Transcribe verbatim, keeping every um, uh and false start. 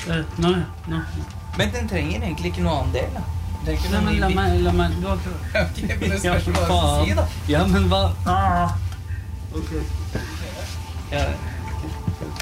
Uh, nå, nå. Men den trenger egentlig ikke noe annen del, da. Den trenger ikke Nei, noe men la ny meg, la meg, du har ikke... bit. Ok, men det Ja, spørs hva du faen. si, da. Ja, men hva? Ah. Ok. Ja,